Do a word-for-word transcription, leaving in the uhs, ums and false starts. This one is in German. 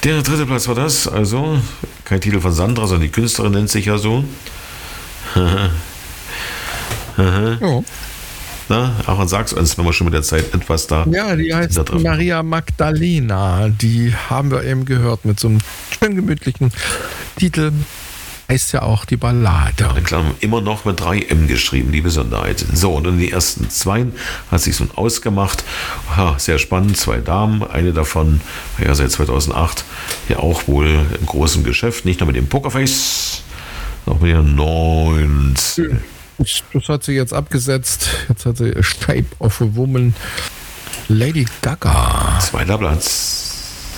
Der dritte Platz war das, also kein Titel von Sandra, sondern die Künstlerin nennt sich ja so. Ja. Na, Aaron, sag's uns, wenn wir schon mit der Zeit etwas da. Ja, die heißt Maria Magdalena. Die haben wir eben gehört mit so einem schön gemütlichen Titel. Heißt ja auch die Ballade. Ja, klar, immer noch mit drei M geschrieben, die Besonderheit. So, und in die ersten zwei hat sich so ausgemacht. Ja, sehr spannend, zwei Damen, eine davon ja, seit zweitausendacht ja auch wohl im großen Geschäft, nicht nur mit dem Pokerface, noch mit ihren neunzehn. Das hat sie jetzt abgesetzt. Jetzt hat sie Shape of a Woman. Lady Gaga. Zweiter Platz.